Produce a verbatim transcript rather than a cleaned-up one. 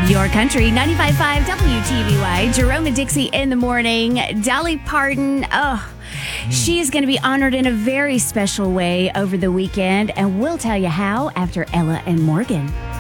Your country, ninety-five point five W T V Y. Jerome and Dixie in the morning. Dolly Parton, oh, she is going to be honored in a very special way over the weekend, and we'll tell you how after Ella and Morgan.